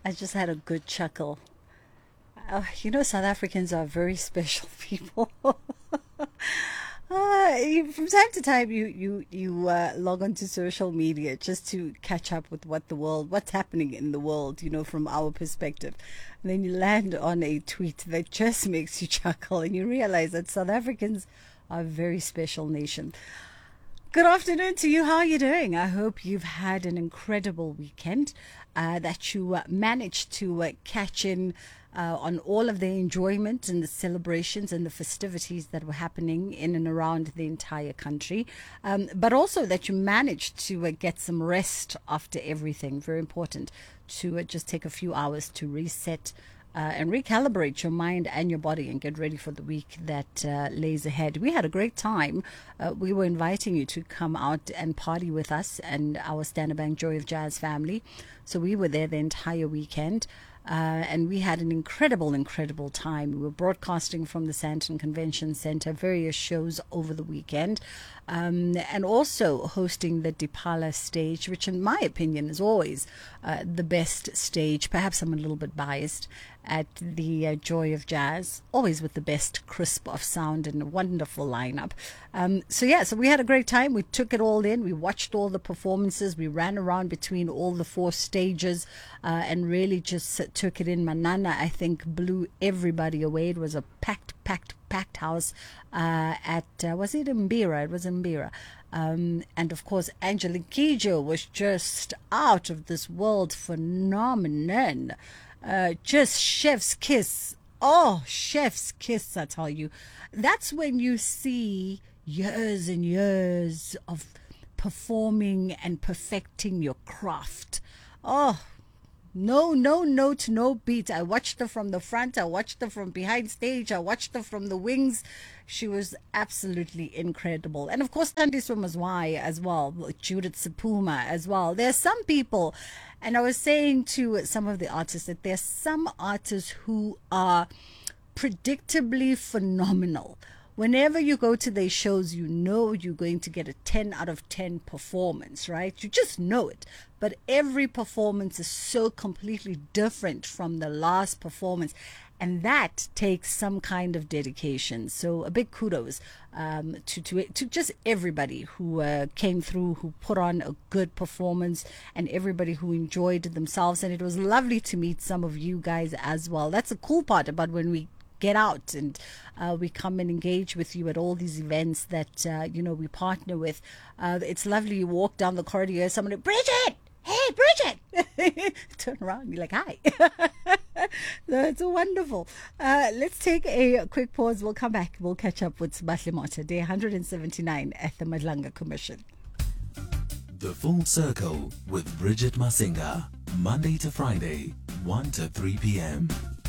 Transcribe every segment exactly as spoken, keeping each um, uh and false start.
I just had a good chuckle. Uh, you know, South Africans are very special people. Uh, you- from time to time, you you you uh, log onto social media just to catch up with what the world, what's happening in the world, you know, from our perspective. And then you land on a tweet that just makes you chuckle, and you realize that South Africans are a very special nation. Good afternoon to you. How are you doing? I hope you've had an incredible weekend, uh, that you uh, managed to uh, catch in uh, on all of the enjoyment and the celebrations and the festivities that were happening in and around the entire country, um, but also that you managed to uh, get some rest after everything. Very important to uh, just take a few hours to reset uh, and recalibrate your mind and your body and get ready for the week that uh, lays ahead. We had a great time. Uh, we were inviting you to come out and party with us and our Standard Bank Joy of Jazz family. So we were there the entire weekend. Uh, and we had an incredible, incredible time. We were broadcasting from the Sandton Convention Center, various shows over the weekend, um, and also hosting the Dipala stage, which in my opinion is always uh, the best stage. Perhaps I'm a little bit biased at the uh, Joy of Jazz, always with the best crisp of sound and a wonderful lineup. Um, so yeah, so we had a great time. We took it all in. We watched all the performances. We ran around between all the four stages uh, and really just took it in. Manana, I think, blew everybody away. It was a packed, packed, packed house uh, at, uh, was it Mbira? It was Mbira. Um, and of course, Angela Kijo was just out of this world phenomenon. Uh, just chef's kiss. Oh, chef's kiss, I tell you. That's when you see years and years of performing and perfecting your craft. Oh, no, no note, no beat. I watched her from the front. I watched her from behind stage. I watched her from the wings. She was absolutely incredible. And of course, Sandy Swimazwai as well, Judith Sapuma as well. There are some people, and I was saying to some of the artists that there's some artists who are predictably phenomenal. Whenever you go to their shows, you know you're going to get a ten out of ten performance, right? You just know it. But every performance is so completely different from the last performance. And that takes some kind of dedication. So a big kudos um, to, to to just everybody who uh, came through, who put on a good performance, and everybody who enjoyed themselves. And it was lovely to meet some of you guys as well. That's the cool part about when we get out and uh, we come and engage with you at all these events that uh, you know we partner with. Uh, it's lovely. You walk down the corridor, you hear somebody, Bridget, hey Bridget, turn around, you're like, hi. That's wonderful. Uh, let's take a quick pause. We'll come back. We'll catch up with Sibahle Mota, day one hundred seventy-nine at the Madlanga Commission. The Full Circle with Bridget Masinga, Monday to Friday, one to three p.m.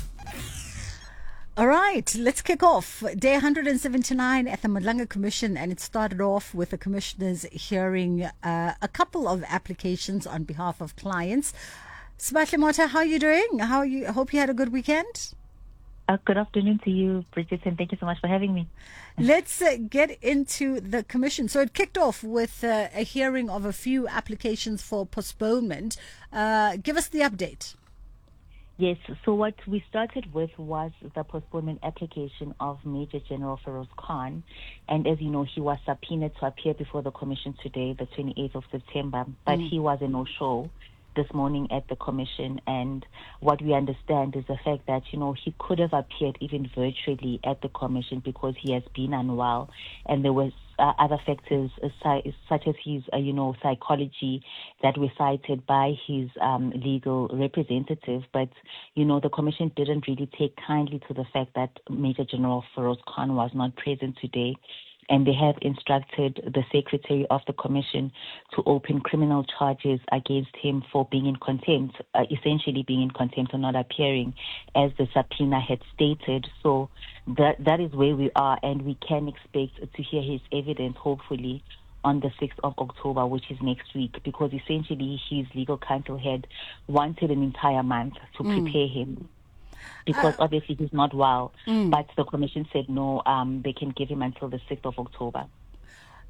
All right, let's kick off. Day one hundred seventy-nine at the Madlanga Commission, and it started off with the commissioners hearing uh, a couple of applications on behalf of clients. Sibahle Mota, how are you doing? How are you? I hope you had a good weekend. Uh, good afternoon to you, Bridget, and thank you so much for having me. Let's uh, get into the commission. So it kicked off with uh, a hearing of a few applications for postponement. Uh, give us the update. Yes, so what we started with was the postponement application of Major General Feroz Khan. And as you know, he was subpoenaed to appear before the commission today, the twenty-eighth of September, but mm. he was a no-show this morning at the commission. And what we understand is the fact that, you know, he could have appeared even virtually at the commission because he has been unwell, and there was uh, other factors uh, such as his, uh, you know, psychology that were cited by his um, legal representative. But, you know, the commission didn't really take kindly to the fact that Major General Feroz Khan was not present today. And they have instructed the secretary of the commission to open criminal charges against him for being in contempt, uh, essentially being in contempt or not appearing, as the subpoena had stated. So that that is where we are, and we can expect to hear his evidence, hopefully, on the sixth of October, which is next week, because essentially his legal counsel had wanted an entire month to mm. prepare him. Because uh, obviously he's not well, mm. but the commission said no, um, they can give him until the sixth of October.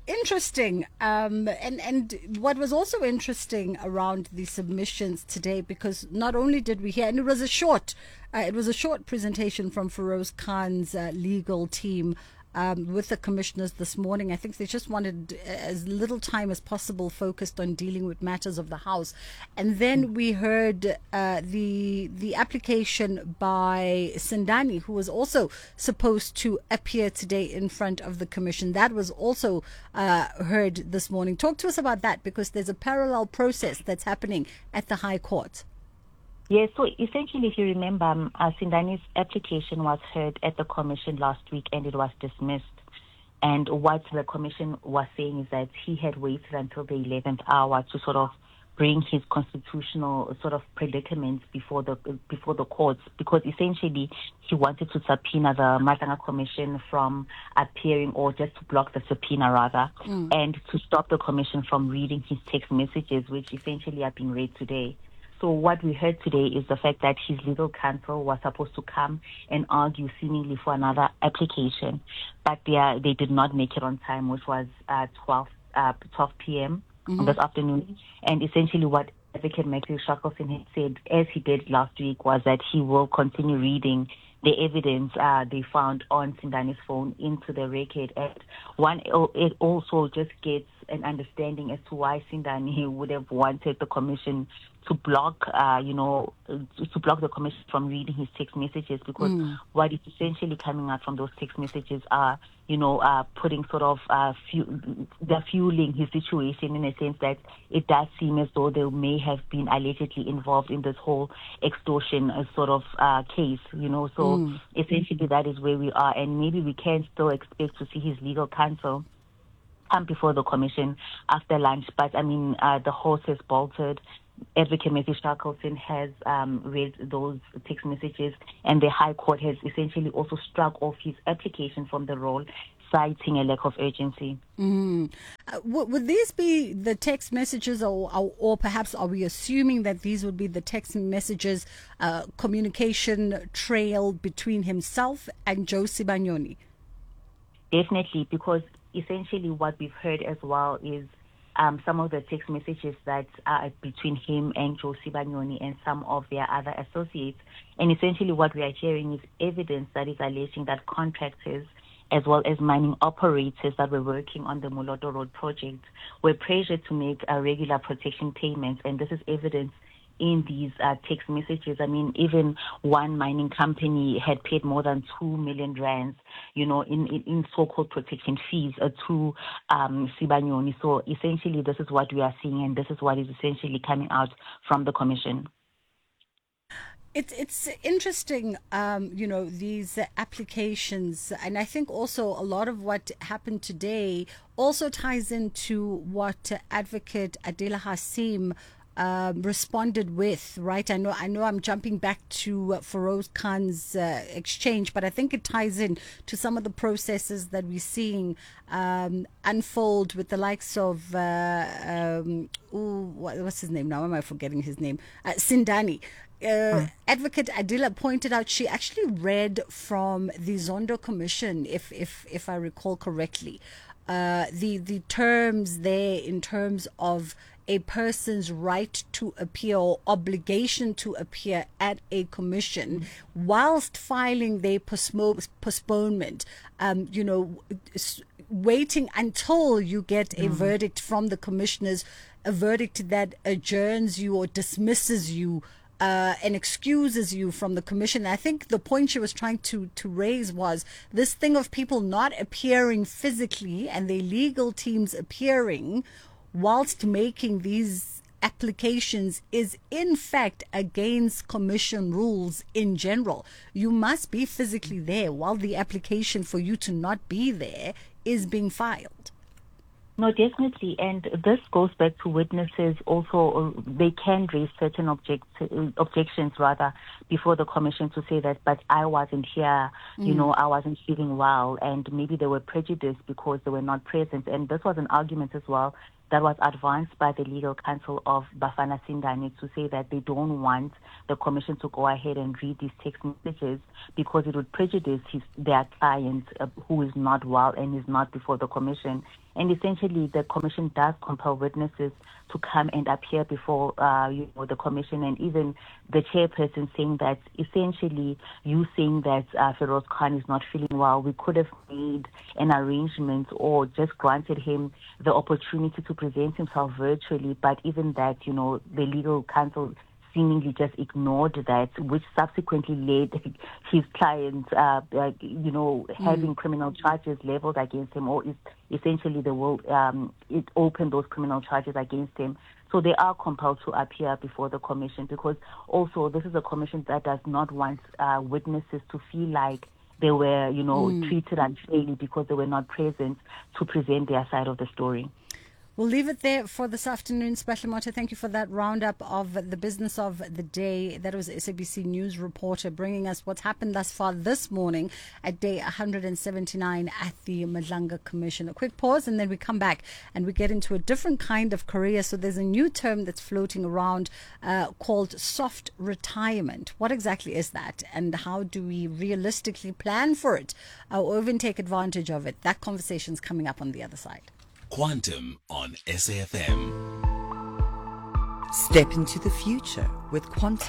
interesting. Um, and, and what was also interesting around the submissions today, because not only did we hear, and it was a short, uh, it was a short presentation from Feroz Khan's uh, legal team Um, with the commissioners this morning. I think they just wanted as little time as possible focused on dealing with matters of the House. And then we heard uh, the the application by Sindani, who was also supposed to appear today in front of the commission. That was also uh, heard this morning. Talk to us about that, because there's a parallel process that's happening at the High Court. Yes, so essentially, if you remember, um, uh, Sindani's application was heard at the commission last week and it was dismissed. And what the commission was saying is that he had waited until the eleventh hour to sort of bring his constitutional sort of predicaments before the before the courts, because essentially he wanted to subpoena the Matanga Commission from appearing, or just to block the subpoena rather, mm. and to stop the commission from reading his text messages, which essentially are being read today. So what we heard today is the fact that his legal counsel was supposed to come and argue seemingly for another application, but they, are, they did not make it on time, which was uh, twelve p.m. Mm-hmm. on this afternoon. And essentially what Advocate Matthew Shackleton had said, as he did last week, was that he will continue reading the evidence uh, they found on Sindani's phone into the record. And one, it also just gets an understanding as to why Sindani would have wanted the commission to block, uh, you know, to block the commission from reading his text messages, because mm. what is essentially coming out from those text messages are, you know, uh, putting sort of, uh, fu- they're fueling his situation in a sense that it does seem as though they may have been allegedly involved in this whole extortion uh, sort of uh, case, you know. So mm. essentially that is where we are, and maybe we can still expect to see his legal counsel come before the commission after lunch. But I mean, uh, the horse has bolted. Advocate Matthew Shackleton has um, read those text messages, and the High Court has essentially also struck off his application from the role, citing a lack of urgency. Mm. Uh, w- would these be the text messages, or, or, or perhaps are we assuming that these would be the text messages, uh, communication trail between himself and Joe Sibanyoni? Definitely, because essentially what we've heard as well is Um, some of the text messages that are between him and Joe Sibanyoni and some of their other associates. And essentially what we are hearing is evidence that is alleging that contractors as well as mining operators that were working on the Moloto Road project were pressured to make uh, regular protection payments. And this is evidence in these uh, text messages. I mean, even one mining company had paid more than two million rands, you know, in, in, in so-called protection fees uh, to um, Sibanyoni. So essentially, this is what we are seeing, and this is what is essentially coming out from the commission. It's it's interesting, um, you know, these uh, applications, and I think also a lot of what happened today also ties into what uh, Advocate Adela Hassim Um, responded with, right? I know I know I'm jumping back to uh, Feroz Khan's uh, exchange, but I think it ties in to some of the processes that we're seeing um, unfold with the likes of, uh, um, ooh, what, what's his name now? Am I forgetting his name? Uh, Sindani. Uh, hmm. Advocate Adila pointed out she actually read from the Zondo Commission, if if if I recall correctly, uh, the the terms there in terms of a person's right to appear or obligation to appear at a commission mm-hmm. whilst filing their postmo- postponement, um, you know, s- waiting until you get a mm-hmm. verdict from the commissioners, a verdict that adjourns you or dismisses you Uh, and excuses you from the commission. I think the point she was trying to, to raise was this thing of people not appearing physically and their legal teams appearing whilst making these applications is in fact against commission rules in general. You must be physically there while the application for you to not be there is being filed. No, definitely. And this goes back to witnesses also. They can raise certain object, objections, rather, before the commission to say that, but I wasn't here, mm. you know, I wasn't feeling well, and maybe they were prejudiced because they were not present. And this was an argument as well that was advanced by the legal counsel of Bafana Sindani to say that they don't want the commission to go ahead and read these text messages because it would prejudice his, their client uh, who is not well and is not before the commission. And essentially, the commission does compel witnesses to come and appear before uh, you know, the commission, and even the chairperson saying that essentially you saying that uh, Feroz Khan is not feeling well, we could have made an arrangement or just granted him the opportunity to present himself virtually, but even that, you know, the legal counsel seemingly just ignored that, which subsequently led his client, uh, uh, you know, having mm. criminal charges leveled against him, or is essentially the will um, it opened those criminal charges against him. So they are compelled to appear before the commission, because also this is a commission that does not want uh, witnesses to feel like they were, you know, mm. treated unfairly because they were not present to present their side of the story. We'll leave it there for this afternoon. Special Mota, thank you for that roundup of the business of the day. That was S A B C News reporter bringing us what's happened thus far this morning at day one hundred seventy-nine at the Madlanga Commission. A quick pause and then we come back and we get into a different kind of career. So there's a new term that's floating around uh, called soft retirement. What exactly is that, and how do we realistically plan for it uh, or even take advantage of it? That conversation's coming up on the other side. Quantum on S A F M. Step into the future with Quantum.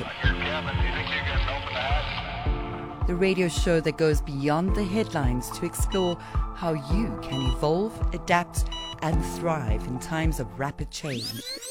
The radio show that goes beyond the headlines to explore how you can evolve, adapt, and thrive in times of rapid change.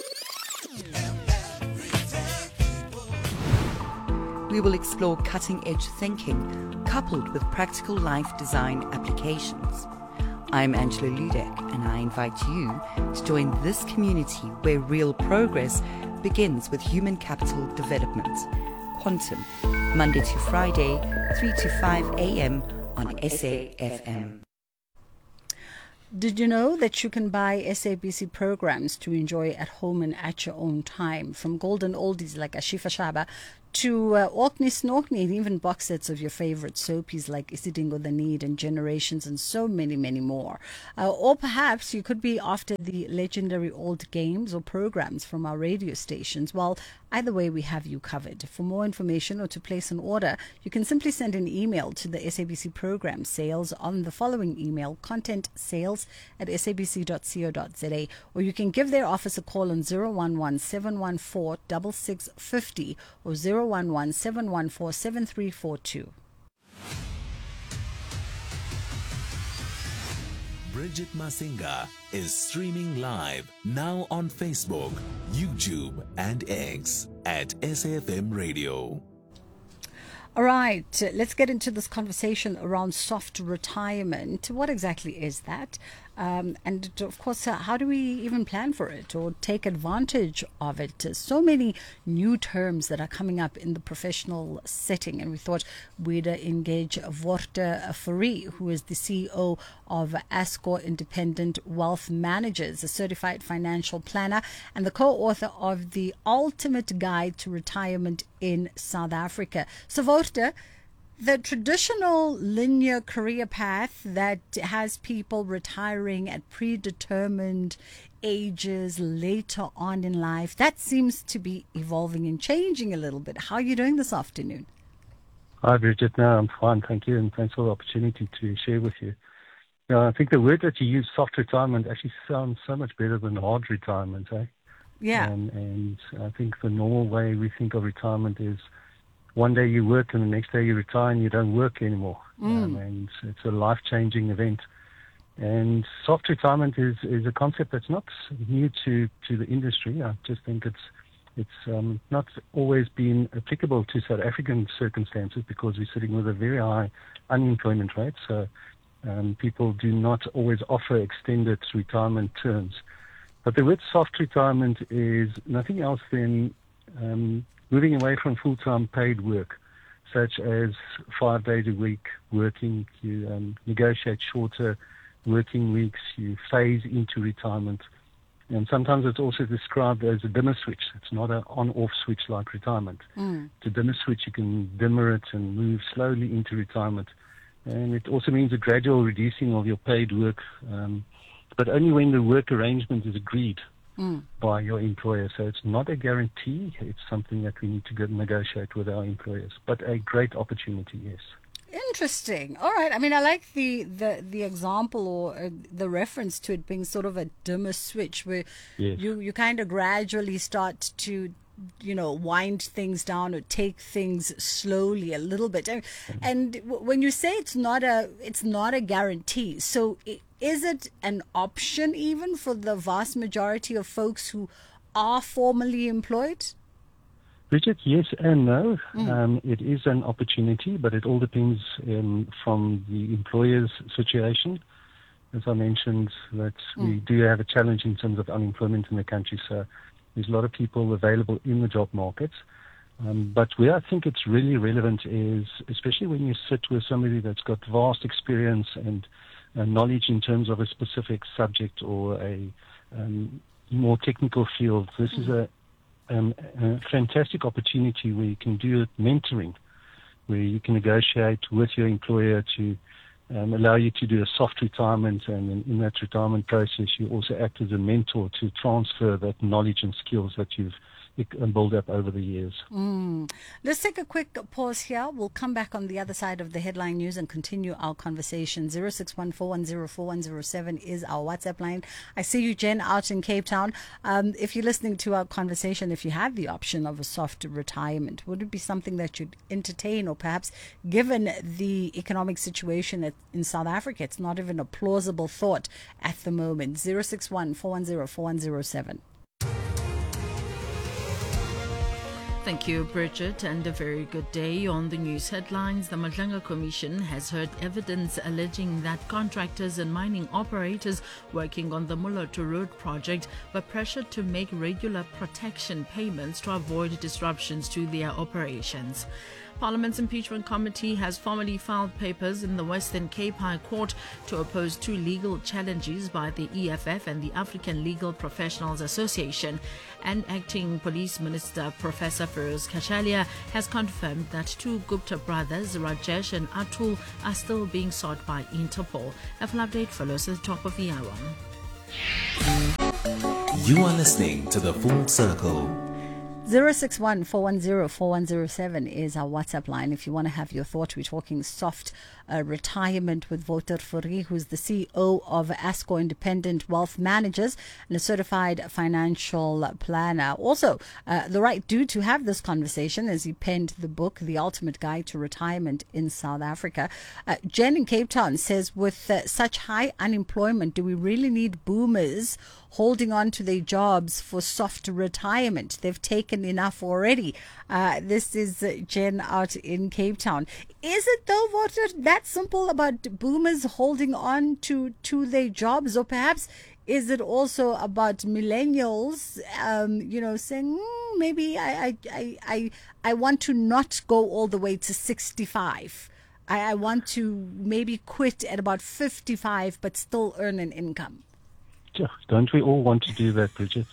We will explore cutting-edge thinking coupled with practical life design applications. I'm Angela Ludek, and I invite you to join this community where real progress begins with human capital development. Quantum, Monday to Friday, three to five a.m. on S A F M. Did you know that you can buy S A B C programs to enjoy at home and at your own time? From golden oldies like Ashifa Shaba to uh, Orkney Snorkney, and even box sets of your favorite soapies like Isidingo The Need and Generations, and so many, many more. Uh, or perhaps you could be after the legendary old games or programs from our radio stations. Well, either way, we have you covered. For more information or to place an order, you can simply send an email to the S A B C program sales on the following email, content sales at s a b c dot co dot z a, or you can give their office a call on zero one one, seven one four, six six five zero or zero one one, seven one four, seven three four two. Bridget Masinga is streaming live now on Facebook, YouTube, and X at S A F M Radio. All right, let's get into this conversation around soft retirement. What exactly is that? Um, and of course, uh, how do we even plan for it or take advantage of it? Uh, so many new terms that are coming up in the professional setting, and we thought we'd uh, engage Worte Fourie, who is the C E O of Ascor Independent Wealth Managers, a certified financial planner, and the co-author of The Ultimate Guide to Retirement in South Africa. So, Worte, the traditional linear career path that has people retiring at predetermined ages later on in life, that seems to be evolving and changing a little bit. How are you doing this afternoon? Hi, Bridget. No, I'm fine, thank you, and thanks for the opportunity to share with you. Yeah, I think the word that you use, soft retirement, actually sounds so much better than hard retirement, eh? Yeah. Um, and I think the normal way we think of retirement is one day you work and the next day you retire and you don't work anymore. Mm. Um, and it's a life-changing event. And soft retirement is, is a concept that's not new to, to the industry. I just think it's it's um, not always been applicable to South African circumstances because we're sitting with a very high unemployment rate. So um, people do not always offer extended retirement terms. But the word soft retirement is nothing else than um, moving away from full-time paid work, such as five days a week working. You um, negotiate shorter working weeks. You phase into retirement. And sometimes it's also described as a dimmer switch. It's not an on-off switch like retirement. Mm. It's a dimmer switch. You can dimmer it and move slowly into retirement. And it also means a gradual reducing of your paid work um, but only when the work arrangement is agreed Mm. by your employer. So it's not a guarantee. It's something that we need to go negotiate with our employers, but a great opportunity, yes. Interesting. All right. I mean, I like the, the, the example or uh, the reference to it being sort of a dimmer switch where Yes. you, you kind of gradually start to, you know, wind things down or take things slowly a little bit. And, and w- when you say it's not a, it's not a guarantee, so i- is it an option even for the vast majority of folks who are formally employed? Bridget, yes and no. Mm. Um, it is an opportunity, but it all depends um, from the employer's situation. As I mentioned, that mm. we do have a challenge in terms of unemployment in the country, so there's a lot of people available in the job market. Um, but where I think it's really relevant is, especially when you sit with somebody that's got vast experience and uh, knowledge in terms of a specific subject or a um, more technical field, this mm. is a Um, a fantastic opportunity where you can do mentoring, where you can negotiate with your employer to um, allow you to do a soft retirement, and in, in that retirement process you also act as a mentor to transfer that knowledge and skills that you've built up over the years. Mm. Let's take a quick pause here. We'll come back on the other side of the headline news and continue our conversation. zero six one four one zero four one zero seven is our WhatsApp line. I see you, Jen, out in Cape Town. Um, if you're listening to our conversation, if you have the option of a soft retirement, would it be something that you'd entertain, or perhaps given the economic situation at, in South Africa, it's not even a plausible thought at the moment? zero six one four one zero four one zero seven. Thank you, Bridget, and a very good day. On the news headlines, the Madlanga Commission has heard evidence alleging that contractors and mining operators working on the Moloto Road project were pressured to make regular protection payments to avoid disruptions to their operations. Parliament's Impeachment Committee has formally filed papers in the Western Cape High Court to oppose two legal challenges by the E F F and the African Legal Professionals Association. And Acting Police Minister Professor Feroz Khachalia has confirmed that two Gupta brothers, Rajesh and Atul, are still being sought by Interpol. A full update follows at the top of the hour. You are listening to The Full Circle. zero six one four one zero four one zero seven is our WhatsApp line. If you want to have your thought, we're talking soft uh, retirement with Wouter Fourie, who's the C E O of ASCO Independent Wealth Managers and a certified financial planner. Also, uh, the right dude to have this conversation as he penned the book, The Ultimate Guide to Retirement in South Africa. Uh, Jen in Cape Town says, with uh, such high unemployment, do we really need boomers holding on to their jobs for soft retirement? They've taken enough already. Uh, this is uh, Jen out in Cape Town. Is it though, Wouter, that simple about boomers holding on to, to their jobs? Or perhaps is it also about millennials, um, you know, saying, mm, maybe I, I, I, I, I want to not go all the way to sixty-five. I, I want to maybe quit at about fifty-five, but still earn an income. Don't we all want to do that, Bridget?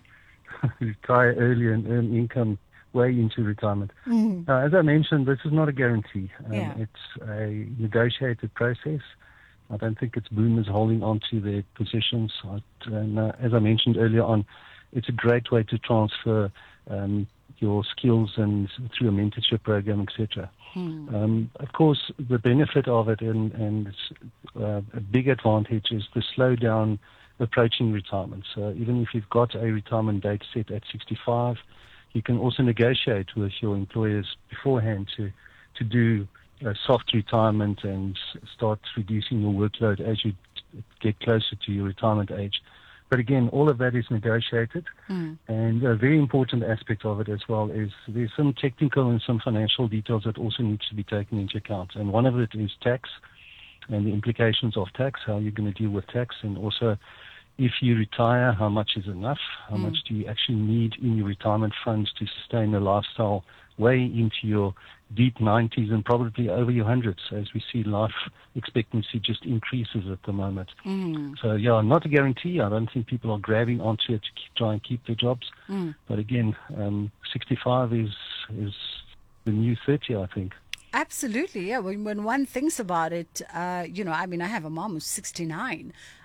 Retire early and earn income way into retirement. Mm. Uh, as I mentioned, this is not a guarantee. Um, yeah. It's a negotiated process. I don't think it's boomers holding on to their positions. And, uh, as I mentioned earlier on, it's a great way to transfer um, your skills and through a mentorship program, et cetera. Hmm. Um, of course, the benefit of it and, and uh, a big advantage is the slowdown approaching retirement. So even if you've got a retirement date set at sixty-five, you can also negotiate with your employers beforehand to, to do a soft retirement and start reducing your workload as you get closer to your retirement age. But again, all of that is negotiated. Mm. And a very important aspect of it as well is there's some technical and some financial details that also needs to be taken into account. And one of it is tax and the implications of tax, how you're going to deal with tax, and also if you retire, how much is enough? How mm. much do you actually need in your retirement funds to sustain a lifestyle way into your deep nineties and probably over your hundreds, as we see life expectancy just increases at the moment. Mm. So, yeah, not a guarantee. I don't think people are grabbing onto it to keep, try and keep their jobs. Mm. But again, um, sixty-five is is the new thirty, I think. Absolutely, yeah. When when one thinks about it, uh, you know, I mean, I have a mom who's sixty-nine,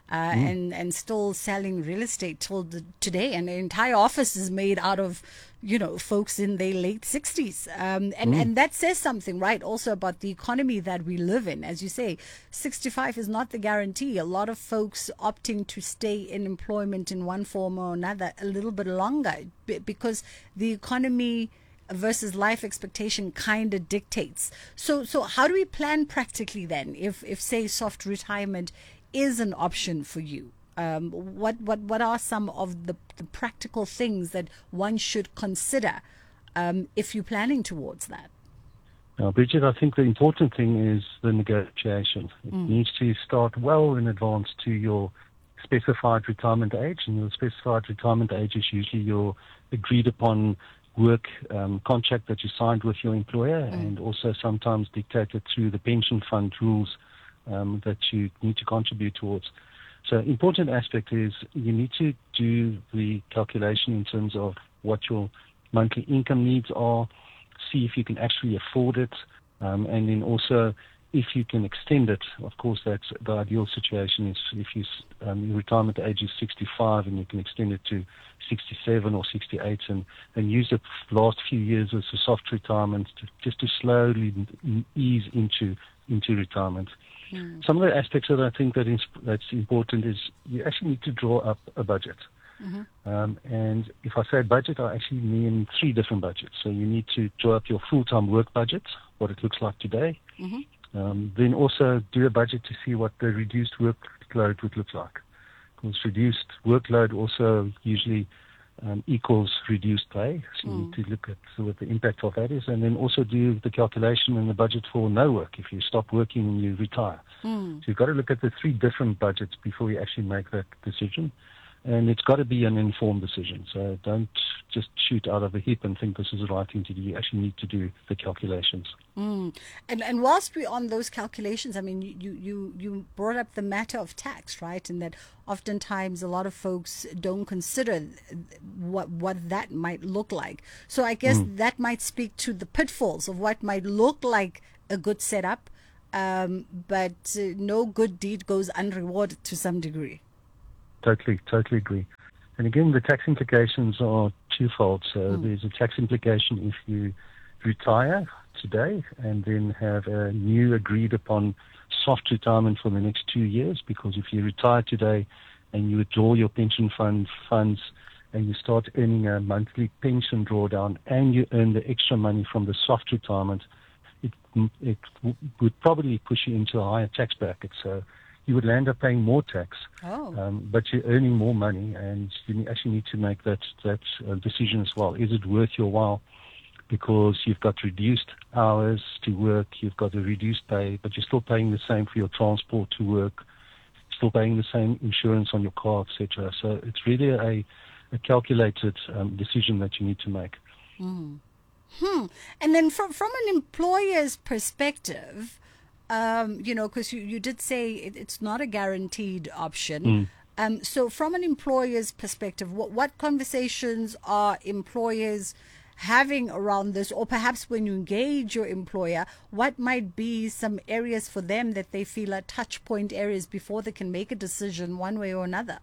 uh, mm. and, and still selling real estate till the, today. And the entire office is made out of, you know, folks in their late sixties. Um, and, mm. and that says something, right, also about the economy that we live in. As you say, sixty-five is not the guarantee. A lot of folks opting to stay in employment in one form or another a little bit longer because the economy versus life expectation kind of dictates. So so how do we plan practically then if, if say, soft retirement is an option for you? Um, what, what, what are some of the, the practical things that one should consider um, if you're planning towards that? Now, Bridget, I think the important thing is the negotiation. It mm. needs to start well in advance to your specified retirement age, and your specified retirement age is usually your agreed upon work um, contract that you signed with your employer, mm. and also sometimes dictated through the pension fund rules um, that you need to contribute towards. So important aspect is you need to do the calculation in terms of what your monthly income needs are, see if you can actually afford it, um, and then also if you can extend it. Of course, that's the ideal situation is if you, um, your retirement age is sixty-five and you can extend it to sixty-seven or sixty-eight and, and use the last few years as a soft retirement to, just to slowly ease into into retirement. Mm. Some of the aspects that I think that is that's important is you actually need to draw up a budget. Mm-hmm. Um, and if I say budget, I actually mean three different budgets. So you need to draw up your full-time work budget, what it looks like today. Mm-hmm. Um, then also do a budget to see what the reduced workload would look like. Because reduced workload also usually um, equals reduced pay. So you mm. need to look at what the impact of that is, and then also do the calculation and the budget for no work if you stop working and you retire. Mm. So you've got to look at the three different budgets before you actually make that decision. And it's got to be an informed decision. So don't just shoot out of the hip and think this is the right thing to do. You actually need to do the calculations. Mm. And and whilst we're on those calculations, I mean, you, you, you brought up the matter of tax, right? And that oftentimes a lot of folks don't consider what what that might look like. So I guess mm. that might speak to the pitfalls of what might look like a good setup, um, but uh, no good deed goes unrewarded to some degree. Totally, totally agree. And again, the tax implications are twofold. So mm. there's a tax implication if you retire today and then have a new agreed upon soft retirement for the next two years, because if you retire today and you withdraw your pension fund funds and you start earning a monthly pension drawdown and you earn the extra money from the soft retirement, it, it would probably push you into a higher tax bracket. So you would end up paying more tax, oh. um, but you're earning more money, and you actually need to make that that uh, decision as well. Is it worth your while? Because you've got reduced hours to work, you've got a reduced pay, but you're still paying the same for your transport to work, still paying the same insurance on your car, et cetera. So it's really a, a calculated um, decision that you need to make. Mm. Hmm. And then from from an employer's perspective, Um, you know, because you, you did say it, it's not a guaranteed option. Mm. Um, so from an employer's perspective, what, what conversations are employers having around this? Or perhaps when you engage your employer, what might be some areas for them that they feel are touch point areas before they can make a decision one way or another?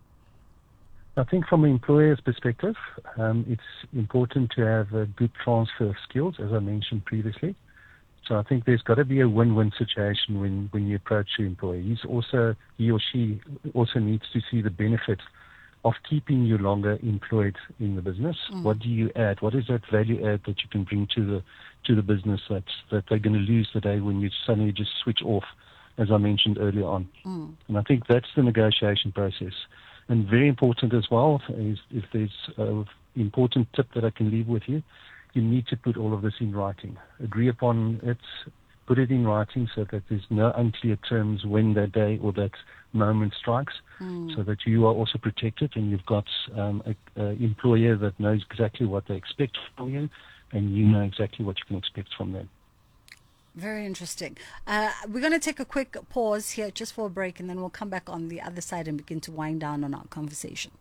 I think from an employer's perspective, um, it's important to have a good transfer of skills, as I mentioned previously. So I think there's got to be a win-win situation when, when you approach your employee. He's also, he or she also needs to see the benefit of keeping you longer employed in the business. Mm. What do you add? What is that value add that you can bring to the to the business that that they're going to lose the day when you suddenly just switch off, as I mentioned earlier on? Mm. And I think that's the negotiation process. And very important as well is if there's an important tip that I can leave with you. You need to put all of this in writing. Agree upon it, put it in writing so that there's no unclear terms when that day or that moment strikes, mm. so that you are also protected and you've got um, an employer that knows exactly what they expect from you and you know exactly what you can expect from them. Very interesting. Uh, we're going to take a quick pause here just for a break, and then we'll come back on the other side and begin to wind down on our conversation.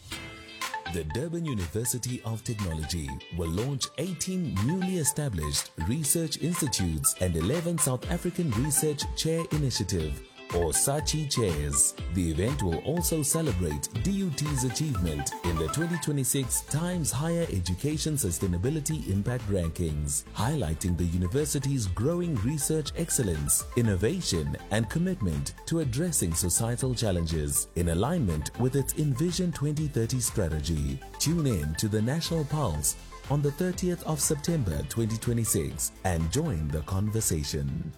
The Durban University of Technology will launch eighteen newly established research institutes and eleven South African Research Chair Initiative or Saatchi Chairs. The event will also celebrate D U T's achievement in the twenty twenty-six Times Higher Education Sustainability Impact Rankings, highlighting the university's growing research excellence, innovation, and commitment to addressing societal challenges in alignment with its Envision twenty thirty strategy. Tune in to the National Pulse on the thirtieth of September twenty twenty-six and join the conversation.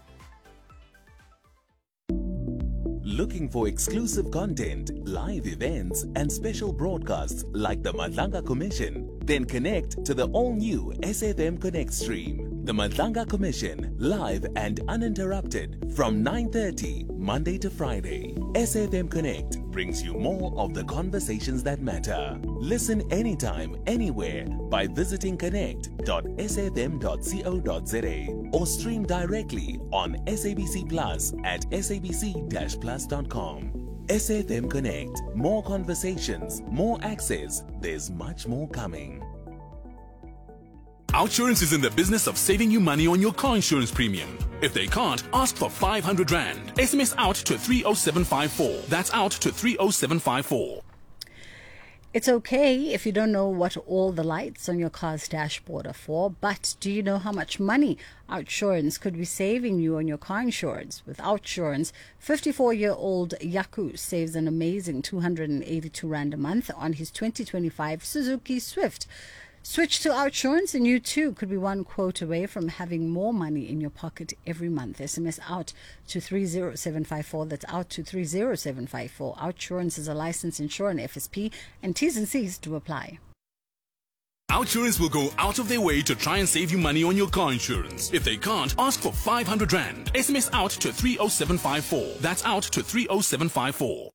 Looking for exclusive content, live events, and special broadcasts like the Madlanga Commission? Then connect to the all-new S F M Connect stream. The Madlanga Commission, live and uninterrupted from nine thirty Monday to Friday. S F M Connect brings you more of the conversations that matter. Listen anytime, anywhere by visiting connect dot s f m dot co dot z a or stream directly on S A B C Plus at s a b c dash plus dot com. S F M Connect. More conversations, more access. There's much more coming. Outsurance is in the business of saving you money on your car insurance premium. If they can't, ask for five hundred rand. S M S out to three oh seven five four. That's out to three oh seven five four. It's okay if you don't know what all the lights on your car's dashboard are for, but do you know how much money Outsurance could be saving you on your car insurance? With Outsurance, fifty-four-year-old Yaku saves an amazing two hundred eighty-two rand a month on his twenty twenty-five Suzuki Swift. Switch to Outsurance and you too could be one quote away from having more money in your pocket every month. S M S out to three oh seven five four. That's out to three oh seven five four. Outsurance is a licensed insurer and F S P, and T's and C's to apply. Outsurance will go out of their way to try and save you money on your car insurance. If they can't, ask for five hundred rand. S M S out to three oh seven five four. That's out to three oh seven five four.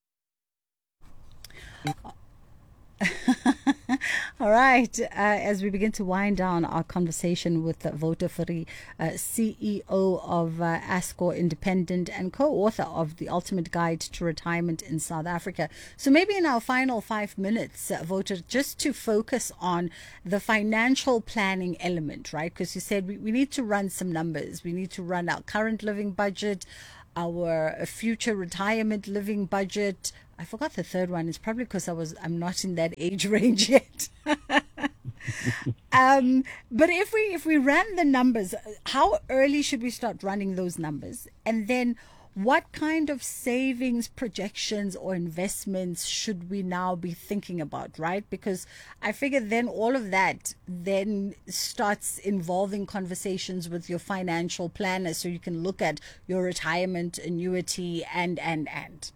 All right, uh, as we begin to wind down our conversation with uh, Wouter Fourie, uh, C E O of uh, Ascor Independent and co-author of The Ultimate Guide to Retirement in South Africa. So maybe in our final five minutes, uh, Wouter, just to focus on the financial planning element, right? Because you said we, we need to run some numbers. We need to run our current living budget, our future retirement living budget. I forgot the third one. It's probably because I was I'm not in that age range yet. um, but if we if we ran the numbers, how early should we start running those numbers? And then what kind of savings projections or investments should we now be thinking about, right? Because I figure then all of that then starts involving conversations with your financial planner so you can look at your retirement annuity and, and, and.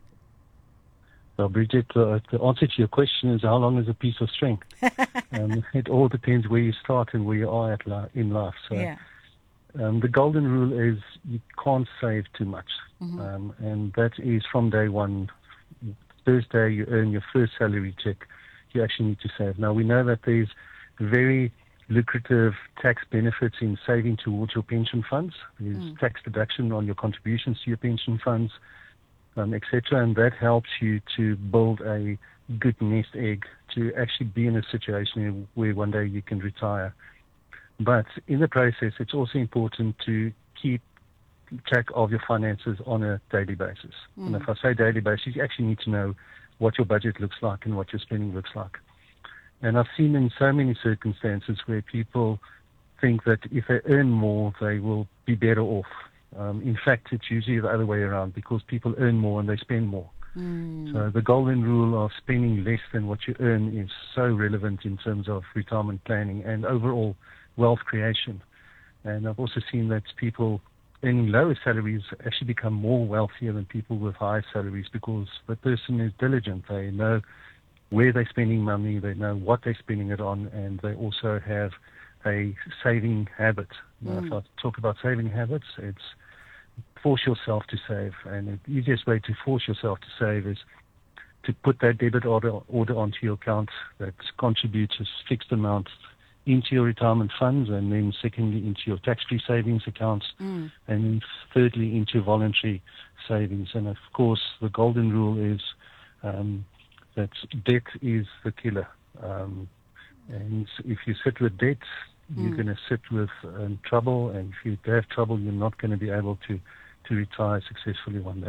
Well, Bridget, uh, the answer to your question is how long is a piece of string? um, it all depends where you start and where you are at li- in life. So yeah. um, the golden rule is you can't save too much. Mm-hmm. Um, and that is from day one. First day you earn your first salary check, you actually need to save. Now, we know that there's very lucrative tax benefits in saving towards your pension funds. There's mm. tax deduction on your contributions to your pension funds, Um, et cetera, and that helps you to build a good nest egg to actually be in a situation where one day you can retire. But in the process, it's also important to keep track of your finances on a daily basis. Mm. And if I say daily basis, you actually need to know what your budget looks like and what your spending looks like. And I've seen in so many circumstances where people think that if they earn more, they will be better off. Um, in fact, it's usually the other way around because people earn more and they spend more. Mm. So the golden rule of spending less than what you earn is so relevant in terms of retirement planning and overall wealth creation. And I've also seen that people earning lower salaries actually become more wealthier than people with higher salaries because the person is diligent. They know where they're spending money, they know what they're spending it on, and they also have a saving habit. Mm. Now, if I talk about saving habits, it's force yourself to save. And the easiest way to force yourself to save is to put that debit order, order onto your account that contributes a fixed amount into your retirement funds, and then secondly into your tax-free savings accounts, mm. and thirdly into voluntary savings. And of course, the golden rule is um, that debt is the killer. Um, and if you sit with debt, you're mm. going to sit with um, trouble, and if you have trouble, you're not going to be able to, to retire successfully one day.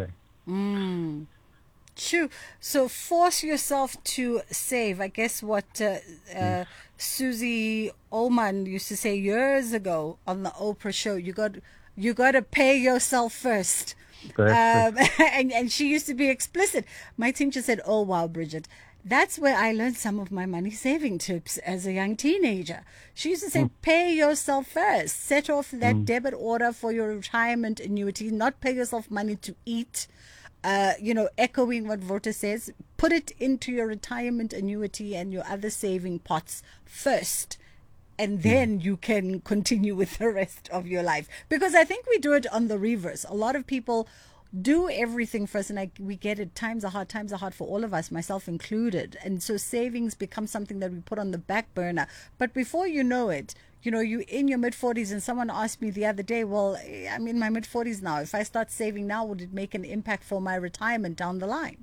Mm. True. So force yourself to save. I guess what uh, uh, mm. Susie Oman used to say years ago on the Oprah show. You got you got to pay yourself first. Um, and and she used to be explicit. My team just said, "Oh wow, Bridget." That's where I learned some of my money saving tips as a young teenager. She used to say, mm. pay yourself first. Set off that mm. debit order for your retirement annuity, not pay yourself money to eat. Uh, you know, echoing what Vota says, put it into your retirement annuity and your other saving pots first. And then mm. you can continue with the rest of your life. Because I think we do it on the reverse. A lot of people do everything first, and I, we get it. Times are hard. Times are hard for all of us, myself included. And so savings becomes something that we put on the back burner. But before you know it, you know, you in your mid forties, and someone asked me the other day, well, I'm in my mid forties now. If I start saving now, would it make an impact for my retirement down the line?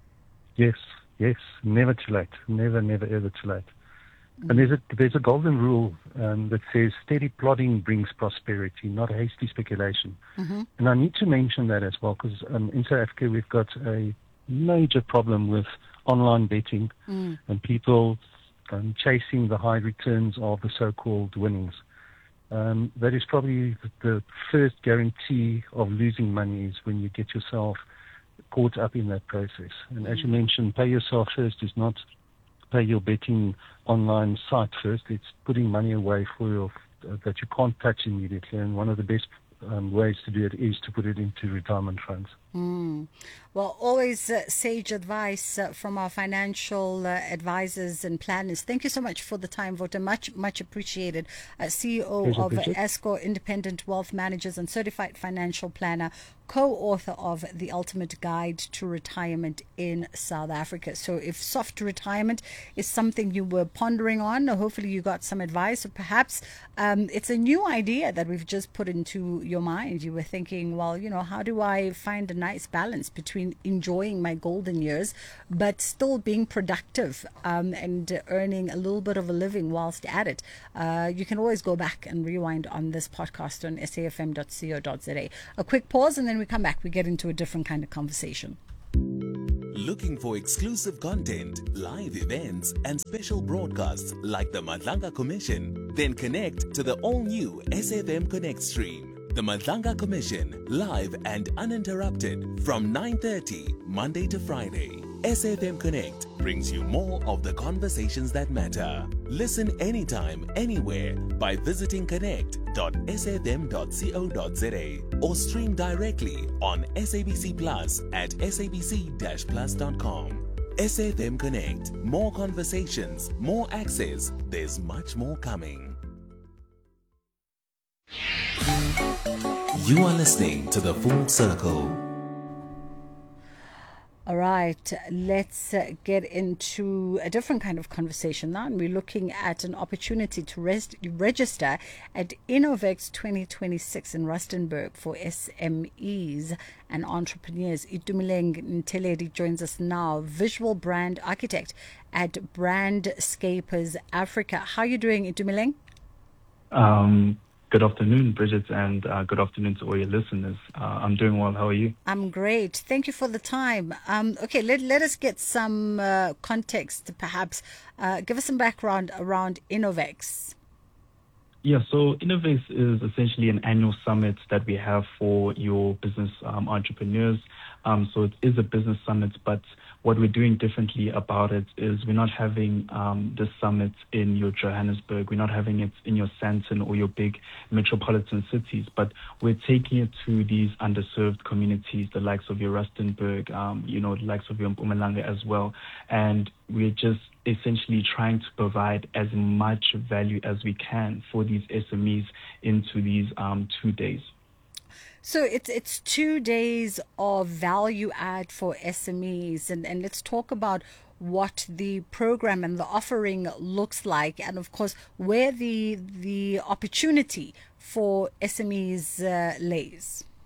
Yes, yes. Never too late. Never, never, ever too late. And there's a there's a golden rule um, that says steady plodding brings prosperity, not hasty speculation. Mm-hmm. And I need to mention that as well, because um, in South Africa we've got a major problem with online betting mm. and people um, chasing the high returns of the so-called winnings. Um, that is probably the first guarantee of losing money is when you get yourself caught up in that process. And mm. as you mentioned, pay yourself first is not pay your betting online site first. It's putting money away for your uh, that you can't touch immediately. And one of the best um, ways to do it is to put it into retirement funds. Mm. Well, always uh, sage advice uh, from our financial uh, advisors and planners. Thank you so much for the time, Vota. Much, much appreciated. Uh, C E O Pleasure, of uh, Escor Independent Wealth Managers and Certified Financial Planner, co-author of The Ultimate Guide to Retirement in South Africa. So if soft retirement is something you were pondering on, or hopefully you got some advice, or perhaps um, it's a new idea that we've just put into your mind. You were thinking, well, you know, how do I find a nice balance between enjoying my golden years but still being productive um, and earning a little bit of a living whilst at it? Uh, you can always go back and rewind on this podcast on s a f m dot co dot z a. A quick pause, and then we come back. We get into a different kind of conversation. Looking for exclusive content, live events, and special broadcasts like the Madlanga Commission? Then connect to the all-new S F M Connect stream. The Madlanga Commission, live and uninterrupted from nine thirty Monday to Friday. S F M Connect brings you more of the conversations that matter. Listen anytime, anywhere by visiting connect dot s f m dot co dot z a or stream directly on S A B C Plus at s a b c dash plus dot com. S F M Connect. More conversations, more access. There's much more coming. You are listening to The Full Circle. All right, let's uh, get into a different kind of conversation now. And we're looking at an opportunity to res- register at Innovex twenty twenty-six in Rustenburg for S M Es and entrepreneurs. Itumeleng Nteledi joins us now, visual brand architect at Brandscapers Africa. How are you doing, Itumeleng? Um Good afternoon, Bridget, and uh, good afternoon to all your listeners. Uh, I'm doing well. How are you? I'm great. Thank you for the time. Um, okay, let, let us get some uh, context, perhaps. Uh, give us some background around Innovex. Yeah, so Innovex is essentially an annual summit that we have for your business um, entrepreneurs. Um, so it is a business summit, but what we're doing differently about it is we're not having um, the summit in your Johannesburg. We're not having it in your Sandton or your big metropolitan cities, but we're taking it to these underserved communities, the likes of your Rustenburg, um, you know, the likes of your Mpumalanga as well. And we're just essentially trying to provide as much value as we can for these S M Es into these um, two days. So it's it's two days of value add for S M Es, and, and let's talk about what the program and the offering looks like, and of course where the the opportunity for S M Es uh, lays.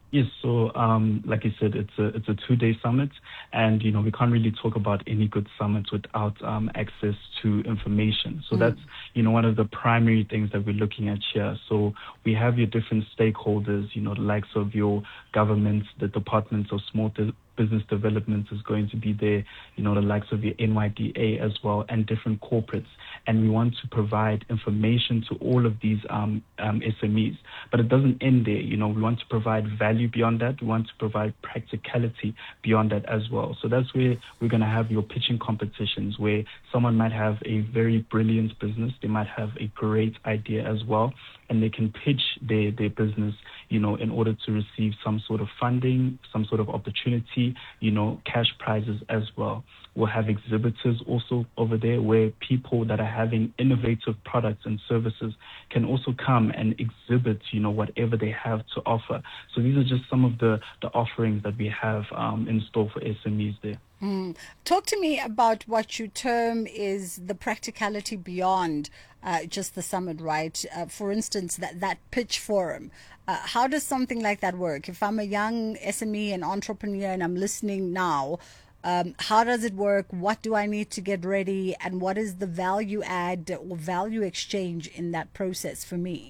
Yes, so um, like I said, it's a it's a two-day summit, and you know we can't really talk about any good summit without um, access to information. So mm. that's you know one of the primary things that we're looking at here. So we have your different stakeholders, you know, the likes of your governments, the departments of small de- business development is going to be there, you know, the likes of your N Y D A as well, and different corporates. And we want to provide information to all of these um, um, S M Es. But it doesn't end there. You know, we want to provide value beyond that. We want to provide practicality beyond that as well. So that's where we're going to have your pitching competitions, where someone might have a very brilliant business. They might have a great idea as well, and they can pitch their, their business, you know, in order to receive some sort of funding, some sort of opportunity, you know, cash prizes as well. We'll have exhibitors also over there where people that are having innovative products and services can also come and exhibit, you know, whatever they have to offer. So these are just some of the, the offerings that we have um, in store for S M Es there. Mm. Talk to me about what you term is the practicality beyond uh, just the summit, right? Uh, for instance, that, that pitch forum. Uh, how does something like that work? If I'm a young S M E and entrepreneur and I'm listening now, um, how does it work? What do I need to get ready? And what is the value add or value exchange in that process for me?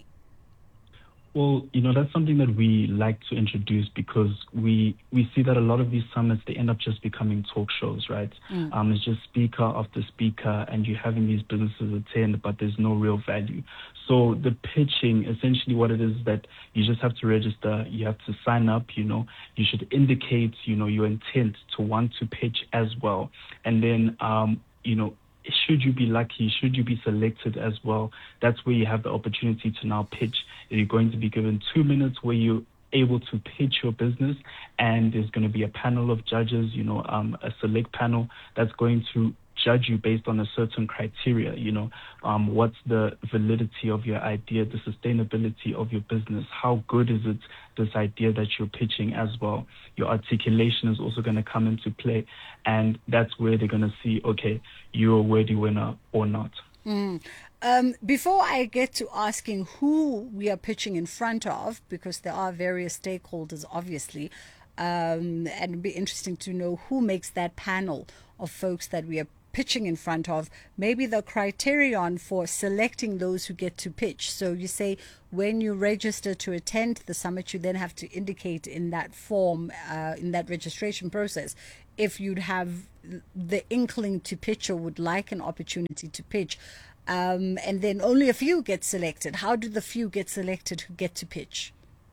Well, you know, that's something that we like to introduce because we we see that a lot of these summits, they end up just becoming talk shows, right? Mm. Um, it's just speaker after speaker, and you're having these businesses attend, but there's no real value. So the pitching, essentially what it is that you just have to register, you have to sign up, you know, you should indicate, you know, your intent to want to pitch as well. And then, um, you know, should you be lucky, should you be selected as well, that's where you have the opportunity to now pitch. You're going to be given two minutes where you're able to pitch your business, and there's going to be a panel of judges, you know, um, a select panel that's going to judge you based on a certain criteria, you know, um, what's the validity of your idea, the sustainability of your business, how good is it, this idea that you're pitching as well. Your articulation is also going to come into play, and that's where they're going to see, okay, you're a worthy winner or not. Mm. Um, before I get to asking who we are pitching in front of, because there are various stakeholders, obviously, um, and it'd be interesting to know who makes that panel of folks that we are pitching in front of, maybe the criterion for selecting those who get to pitch. So you say when you register to attend the summit, you then have to indicate in that form, uh, in that registration process, if you'd have the inkling to pitch or would like an opportunity to pitch. Um, and then only a few get selected. How do the few get selected who get to pitch?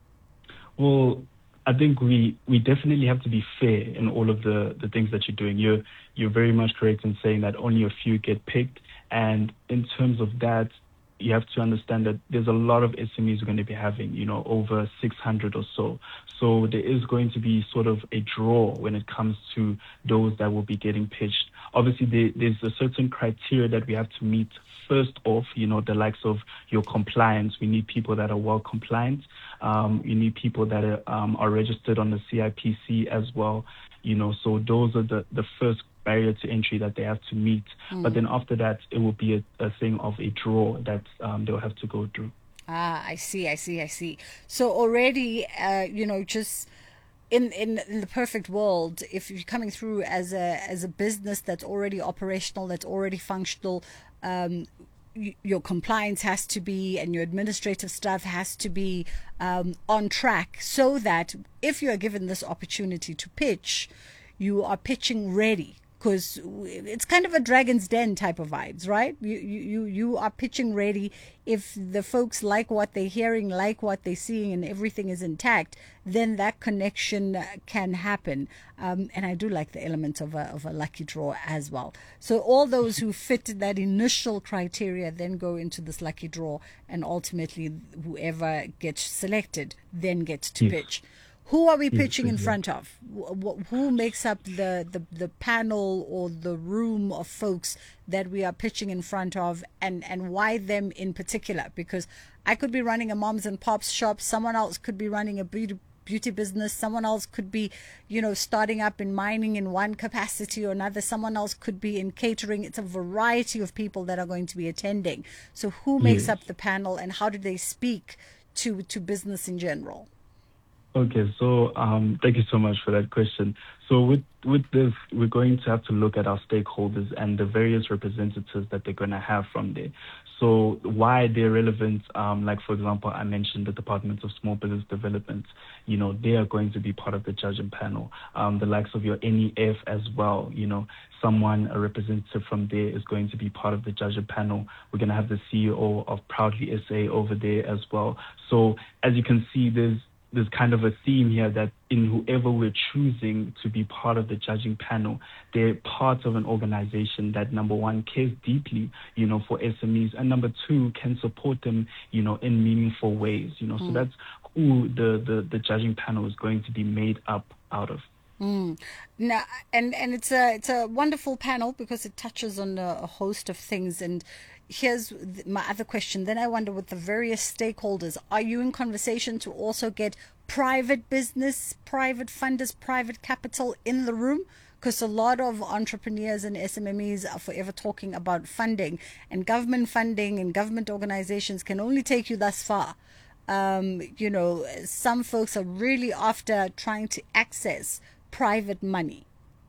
Well, I think we, we definitely have to be fair in all of the, the things that you're doing. You're, you're very much correct in saying that only a few get picked. And in terms of that, you have to understand that there's a lot of S M Es we're going to be having, you know, over six hundred or so. So there is going to be sort of a draw when it comes to those that will be getting pitched. Obviously, there, there's a certain criteria that we have to meet. First off, you know, the likes of your compliance. We need people that are well compliant. Um, you need people that are, um, are registered on the C I P C as well. You know, so those are the, the first barrier to entry that they have to meet. Mm. But then after that, it will be a, a thing of a draw that um, they'll have to go through. Ah, I see, I see, I see. So already, uh, you know, just in, in in the perfect world, if you're coming through as a as a business that's already operational, that's already functional, um, y- your compliance has to be, and your administrative stuff has to be um, on track, so that if you are given this opportunity to pitch, you are pitching ready. Because it's kind of a Dragon's Den type of vibes, right? You, you you are pitching ready. If the folks like what they're hearing, like what they're seeing, and everything is intact, then that connection can happen. Um, and I do like the element of a of a lucky draw as well. So all those who fit that initial criteria then go into this lucky draw, and ultimately whoever gets selected then gets to yes. pitch. Who are we pitching in front of? Who makes up the, the, the panel or the room of folks that we are pitching in front of, and, and why them in particular? Because I could be running a moms and pops shop. Someone else could be running a beauty, beauty business. Someone else could be, you know, starting up in mining in one capacity or another. Someone else could be in catering. It's a variety of people that are going to be attending. So who makes yes. up the panel, and how do they speak to, to business in general? Okay, so um, thank you so much for that question. So with with this, we're going to have to look at our stakeholders and the various representatives that they're going to have from there. So why they're relevant, um, like, for example, I mentioned the Department of Small Business Development. You know, they are going to be part of the judging panel. Um, the likes of your N E F as well, you know, someone, a representative from there is going to be part of the judging panel. We're going to have the C E O of Proudly S A over there as well. So as you can see, there's there's kind of a theme here that in whoever we're choosing to be part of the judging panel, they're part of an organization that, number one, cares deeply, you know, for S M Es, and number two, can support them, you know, in meaningful ways, you know. Mm. So that's who the, the, the judging panel is going to be made up out of. Mm. Now, and and it's a it's a wonderful panel because it touches on a, a host of things. And here's my other question. Then I wonder, with the various stakeholders, are you in conversation to also get private business, private funders, private capital in the room? Because a lot of entrepreneurs and S M Es are forever talking about funding, and government funding and government organizations can only take you thus far. Um, you know, some folks are really after trying to access private money.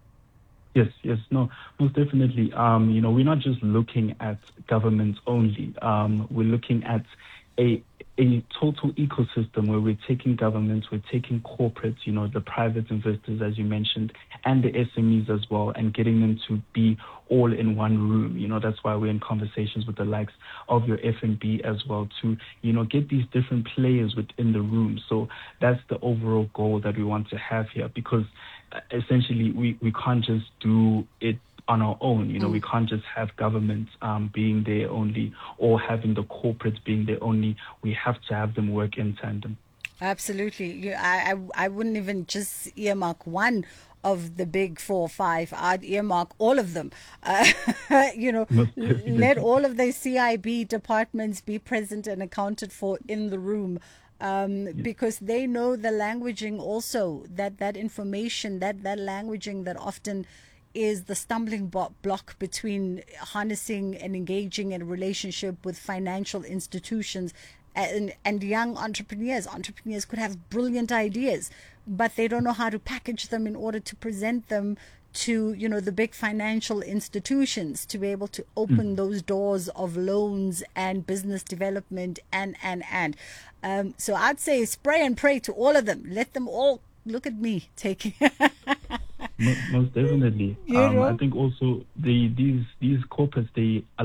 Yes, yes, no, most definitely. Um, you know, we're not just looking at government only. Um, we're looking at a a total ecosystem where we're taking governments, we're taking corporates, you know, the private investors, as you mentioned, and the S M Es as well, and getting them to be all in one room. You know, that's why we're in conversations with the likes of your F N B as well to, you know, get these different players within the room. So that's the overall goal that we want to have here, because uh, essentially we, we can't just do it on our own. You know, mm. we can't just have government um, being there only, or having the corporates being there only. We have to have them work in tandem. Absolutely. You, I, I, I wouldn't even just earmark one of the big four or five. I'd earmark all of them. Uh, you know, let all of the C I B departments be present and accounted for in the room. Um, yes. Because they know the languaging also, that, that information, that, that languaging that often is the stumbling block between harnessing and engaging in a relationship with financial institutions and, and young entrepreneurs. Entrepreneurs could have brilliant ideas, but they don't know how to package them in order to present them to, you know, the big financial institutions to be able to open mm. those doors of loans and business development and, and, and. Um, so I'd say spray and pray to all of them. Let them all look at me taking... Most definitely. Um, I think also the these these corporates, they